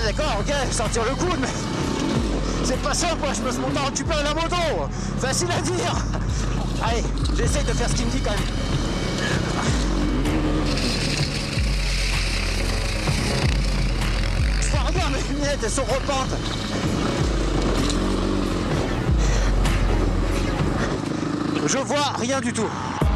d'accord, ok, sortir le coude, mais c'est pas simple, moi, je passe mon temps à récupérer la moto. Facile à dire. Allez, j'essaye de faire ce qu'il me dit quand même. Enfin, regarde, mes lunettes, elles sont repentes. Je vois rien du tout.